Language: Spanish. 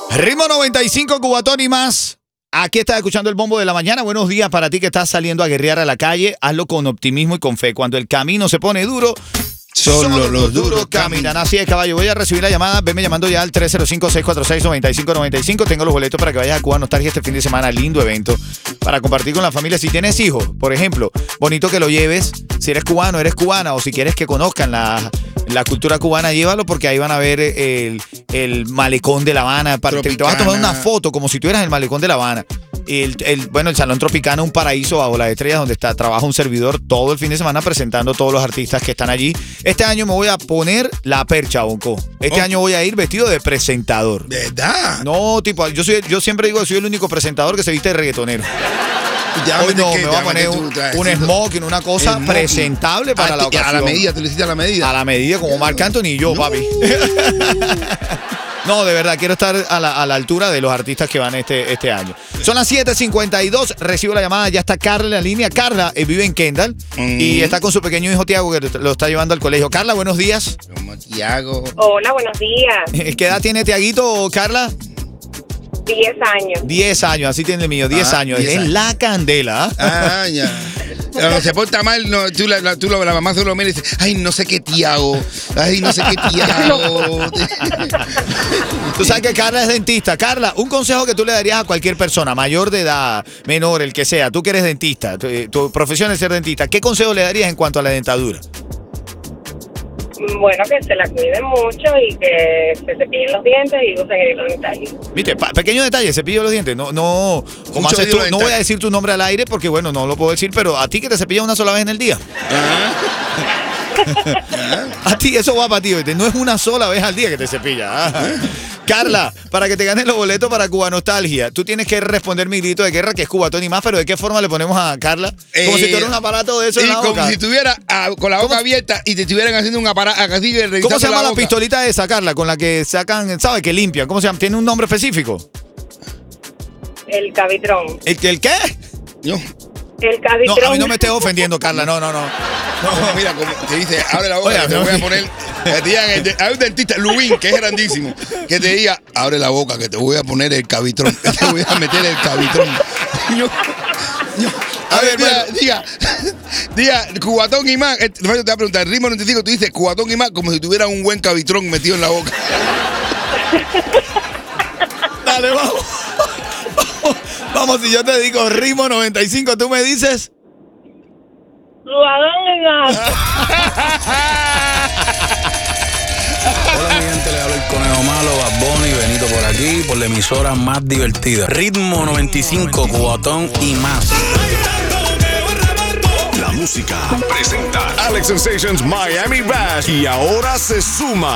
Ritmo 95, Cubatón y más. Aquí estás escuchando el Bombo de la Mañana. Buenos días para ti que estás saliendo a guerrear a la calle. Hazlo con optimismo y con fe. Cuando el camino se pone duro, solo los duros caminan. Así es, caballo. Voy a recibir la llamada. Venme llamando ya al 305-646-9595. Tengo los boletos para que vayas a Cuba Nostalgia este fin de semana. Lindo evento para compartir con la familia. Si tienes hijos, por ejemplo, bonito que lo lleves. Si eres cubano, eres cubana, o si quieres que conozcan la cultura cubana, llévalo, porque ahí van a ver el malecón de La Habana. Te vas a tomar una foto como si tú eras el malecón de La Habana. El Salón Tropicana, un paraíso bajo las estrellas, donde trabaja un servidor todo el fin de semana presentando todos los artistas que están allí. Este año me voy a poner la percha, Bonco. Este año voy a ir vestido de presentador. ¿Verdad? No, tipo, yo siempre digo que soy el único presentador que se viste de reggaetonero. Hoy no, me voy a poner un smoking, una cosa presentable para la ocasión. A la medida, te lo hiciste a la medida. A la medida, como Marc Anthony y yo, papi. No, de verdad, quiero estar a la altura de los artistas que van este año. Son las 7:52, recibo la llamada, ya está Carla en la línea. Carla vive en Kendall y está con su pequeño hijo Tiago, que lo está llevando al colegio. Carla, buenos días. Como Tiago. Hola, buenos días. ¿Qué edad tiene Tiaguito, Carla? 10 años. 10 años, así tiene el mío, 10 años. 10 es la candela. Ya. Cuando se porta mal, no, la mamá solo mira y dice, ay, no sé qué Tiago. Ay, no sé qué Tiago. Tú sabes que Carla es dentista. Carla, un consejo que tú le darías a cualquier persona, mayor de edad, menor, el que sea. Tú que eres dentista, tu profesión es ser dentista. ¿Qué consejo le darías en cuanto a la dentadura? Bueno, que se la cuiden mucho y que se cepillen los dientes y usen los detalles. Viste, pequeño detalle, cepillo los dientes. No, como haces tú, no voy a decir tu nombre al aire porque, bueno, no lo puedo decir, pero a ti que te cepillas una sola vez en el día. A ti, eso va para ti, ¿viste? No es una sola vez al día que te cepillas. Carla, para que te ganes los boletos para Cuba Nostalgia, tú tienes que responder mi grito de guerra, que es Cubatón y más, pero ¿de qué forma le ponemos a Carla? Como si tuviera un aparato de eso en la boca. Como si estuviera con la boca abierta y te estuvieran haciendo un aparato así de revisar. ¿Cómo se llama la pistolita esa, Carla, con la que sacan, ¿sabes? Que limpian. ¿Cómo se llama? ¿Tiene un nombre específico? El cabitrón. ¿El qué? No. El cabitrón. No, a mí no me estés ofendiendo, Carla. No. No, mira, como te dice, abre la boca, oye, te voy a poner. Hay un dentista, Lubin, que es grandísimo, que te diga, abre la boca, que te voy a poner el cabitrón. Te voy a meter el cabitrón. A ver, diga, Cubatón y más. Te voy a preguntar, el ritmo 95, tú dices Cubatón y más como si tuviera un buen cabitrón metido en la boca. Dale, vamos. Vamos, si yo te digo ritmo 95, tú me dices. Hola, mi gente, le habla el Conejo Malo, Bad Bunny, Benito por aquí, por la emisora más divertida. Ritmo 95, Cubatón y más. La música presenta Alex Sensations Miami Bash y ahora se suma